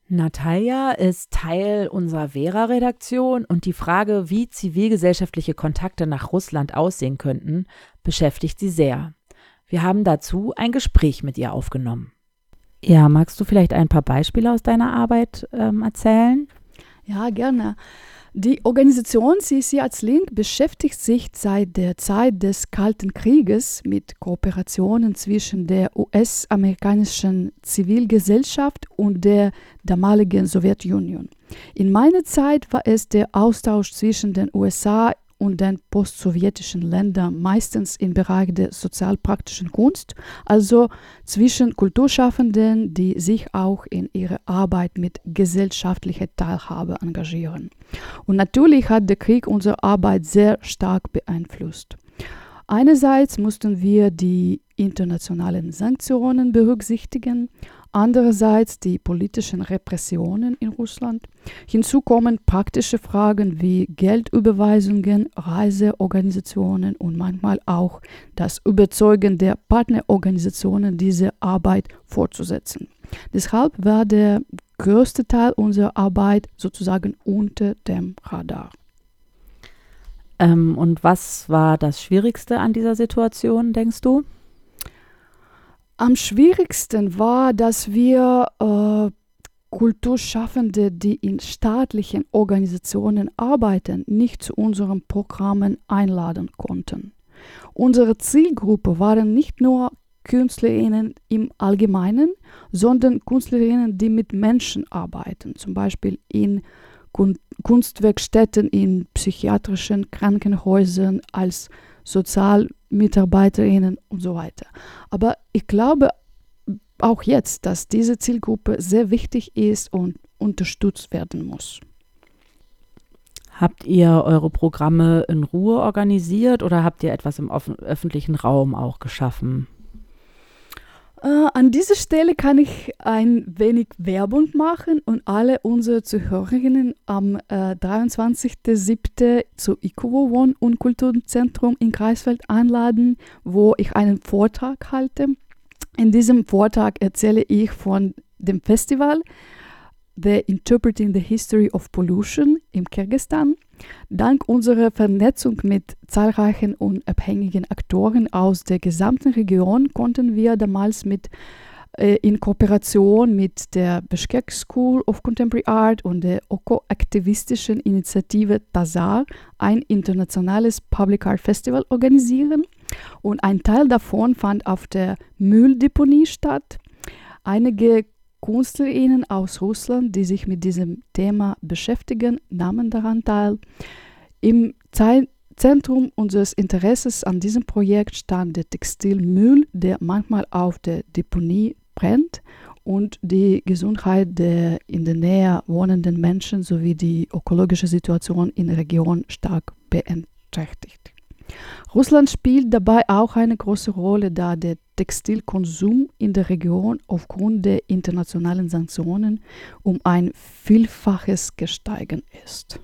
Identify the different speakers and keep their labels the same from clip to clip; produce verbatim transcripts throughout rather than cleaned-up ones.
Speaker 1: Natalia ist Teil unserer Vera-Redaktion und die Frage, wie zivilgesellschaftliche Kontakte nach Russland aussehen könnten, beschäftigt sie sehr. Wir haben dazu ein Gespräch mit ihr aufgenommen. Ja, magst du vielleicht ein paar Beispiele aus deiner Arbeit ähm, erzählen?
Speaker 2: Ja, gerne. Die Organisation C C Arts Link beschäftigt sich seit der Zeit des Kalten Krieges mit Kooperationen zwischen der U S-amerikanischen Zivilgesellschaft und der damaligen Sowjetunion. In meiner Zeit war es der Austausch zwischen den U S A und den postsowjetischen Ländern, meistens im Bereich der sozialpraktischen Kunst, also zwischen Kulturschaffenden, die sich auch in ihrer Arbeit mit gesellschaftlicher Teilhabe engagieren. Und natürlich hat der Krieg unsere Arbeit sehr stark beeinflusst. Einerseits mussten wir die internationalen Sanktionen berücksichtigen, andererseits die politischen Repressionen in Russland. Hinzu kommen praktische Fragen wie Geldüberweisungen, Reiseorganisationen und manchmal auch das Überzeugen der Partnerorganisationen, diese Arbeit fortzusetzen. Deshalb war der größte Teil unserer Arbeit sozusagen unter dem Radar.
Speaker 1: Ähm, und was war das Schwierigste an dieser Situation, denkst du?
Speaker 2: Am schwierigsten war, dass wir äh, Kulturschaffende, die in staatlichen Organisationen arbeiten, nicht zu unseren Programmen einladen konnten. Unsere Zielgruppe waren nicht nur KünstlerInnen im Allgemeinen, sondern KünstlerInnen, die mit Menschen arbeiten, zum Beispiel in Kun- Kunstwerkstätten, in psychiatrischen Krankenhäusern, als SozialmitarbeiterInnen und so weiter. Aber ich glaube auch jetzt, dass diese Zielgruppe sehr wichtig ist und unterstützt werden muss.
Speaker 1: Habt ihr eure Programme in Ruhe organisiert oder habt ihr etwas im offen- öffentlichen Raum auch geschaffen?
Speaker 2: Äh, an dieser Stelle kann ich ein wenig Werbung machen und alle unsere Zuhörerinnen am äh, dreiundzwanzigsten siebten zu IKUVO Wohn- und Kulturzentrum in Greifswald einladen, wo ich einen Vortrag halte. In diesem Vortrag erzähle ich von dem Festival The Interpreting the History of Pollution im Kirgisistan. Dank unserer Vernetzung mit zahlreichen unabhängigen Aktoren aus der gesamten Region konnten wir damals mit, äh, in Kooperation mit der Bishkek School of Contemporary Art und der öko-aktivistischen Initiative Tazar ein internationales Public Art Festival organisieren. Und ein Teil davon fand auf der Mülldeponie statt. Einige KünstlerInnen aus Russland, die sich mit diesem Thema beschäftigen, nahmen daran teil. Im Ze- Zentrum unseres Interesses an diesem Projekt stand der Textilmüll, der manchmal auf der Deponie brennt und die Gesundheit der in der Nähe wohnenden Menschen sowie die ökologische Situation in der Region stark beeinträchtigt. Russland spielt dabei auch eine große Rolle, da der Textilkonsum in der Region aufgrund der internationalen Sanktionen um ein Vielfaches gestiegen ist.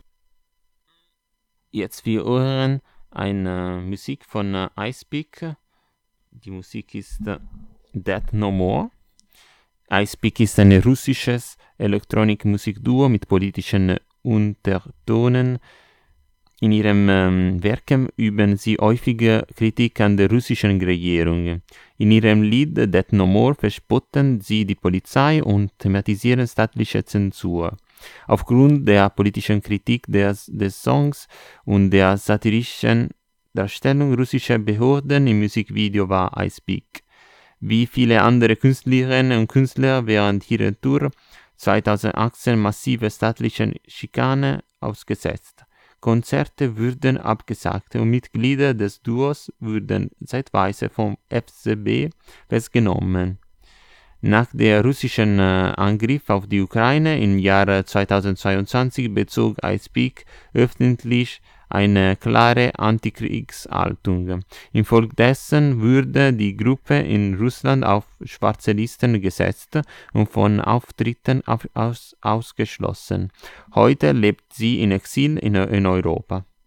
Speaker 3: Jetzt wir hören eine Musik von äh, Icepeak. Die Musik ist äh, Death No More. Icepeak ist ein russisches Elektronikmusikduo mit politischen Untertonen. In ihrem ähm, Werken üben sie häufige Kritik an der russischen Regierung. In ihrem Lied Death No More verspotten sie die Polizei und thematisieren staatliche Zensur. Aufgrund der politischen Kritik des, des Songs und der satirischen Darstellung russischer Behörden im Musikvideo war Icepeak, wie viele andere Künstlerinnen und Künstler, während ihrer Tour zweitausendachtzehn massive staatlichen Schikane ausgesetzt. Konzerte wurden abgesagt und Mitglieder des Duos wurden zeitweise vom F S B festgenommen. Nach der russischen äh, Angriff auf die Ukraine im Jahr zweitausendzweiundzwanzig bezog Icepeak öffentlich eine klare Antikriegshaltung. Infolgedessen wurde die Gruppe in Russland auf schwarze Listen gesetzt und von Auftritten auf, aus, ausgeschlossen. Heute lebt sie in Exil in, in Europa.